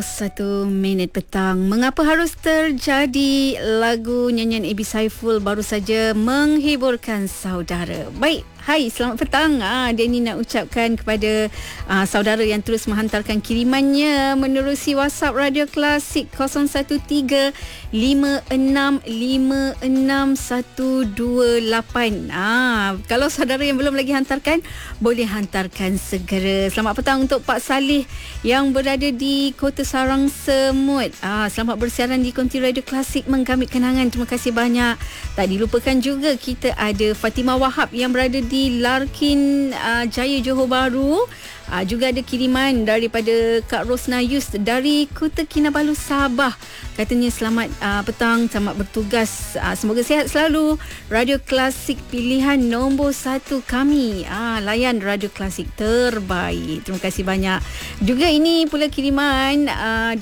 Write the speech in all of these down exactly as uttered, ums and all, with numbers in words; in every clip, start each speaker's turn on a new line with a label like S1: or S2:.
S1: Satu minit petang. Mengapa harus terjadi? Lagu nyanyian A B Saiful baru saja menghiburkan saudara. Baik, hai, selamat petang. Ah, Denny nak ucapkan kepada ah, saudara yang terus menghantarkan kirimannya menerusi WhatsApp Radio Klasik kosong satu tiga lima enam lima enam satu dua lapan. Ah, kalau saudara yang belum lagi hantarkan, boleh hantarkan segera. Selamat petang untuk Pak Salih yang berada di Kota Sarang Semut. Ah, selamat bersiaran di Konti Radio Klasik menggamit kenangan. Terima kasih banyak. Tak dilupakan juga kita ada Fatimah Wahab yang berada di Larkin uh, Jaya Johor Bahru. Uh, juga ada kiriman daripada Kak Rosna Yus dari Kuta Kinabalu Sabah. Katanya selamat uh, petang, selamat bertugas. Uh, semoga sihat selalu. Radio Klasik pilihan nombor satu kami. Uh, layan Radio Klasik terbaik. Terima kasih banyak. Juga ini pula kiriman uh,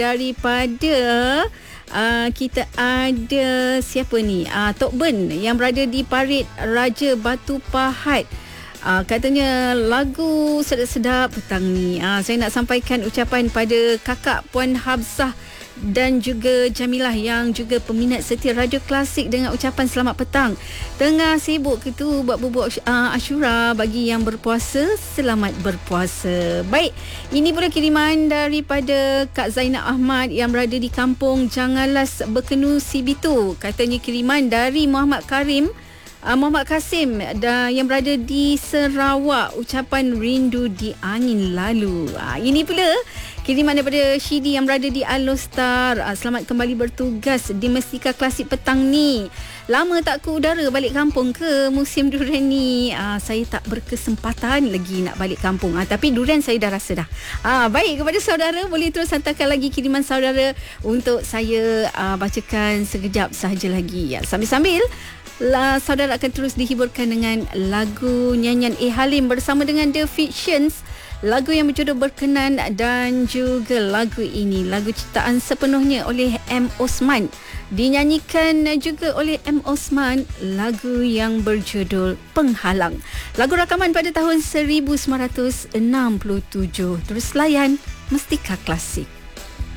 S1: daripada Uh, kita ada siapa ni? Uh, Tok Ben yang berada di Parit Raja Batu Pahat. Uh, katanya lagu sedap-sedap petang ni. Uh, saya nak sampaikan ucapan pada kakak Puan Habsah dan juga Jamilah yang juga peminat setia Radio Klasik dengan ucapan selamat petang. Tengah sibuk ke tu buat bubuk uh, Ashura bagi yang berpuasa, selamat berpuasa. Baik, ini pula kiriman daripada Kak Zainab Ahmad yang berada di kampung Jangalas Bekenu Sibitu. Katanya kiriman dari Muhammad Karim Uh, Muhammad Kasim da, yang berada di Sarawak, ucapan rindu di angin lalu. Uh, ini pula kiriman daripada Shidi yang berada di Alostar. Uh, selamat kembali bertugas di Mestika Klasik petang ni. Lama tak ke udara balik kampung ke musim durian ni. Uh, saya tak berkesempatan lagi nak balik kampung. Uh, tapi durian saya dah rasa dah. Uh, baik, kepada saudara boleh terus hantarkan lagi kiriman saudara untuk saya uh, bacakan sekejap sahaja lagi. Ya, sambil-sambil La, saudara akan terus dihiburkan dengan lagu nyanyian A. Halim bersama dengan The Fictions. Lagu yang berjudul Berkenan dan juga lagu ini, lagu ciptaan sepenuhnya oleh M. Osman. Dinyanyikan juga oleh M. Osman, lagu yang berjudul Penghalang. Lagu rakaman pada tahun seribu sembilan ratus enam puluh tujuh. Terus layan Mestika Klasik.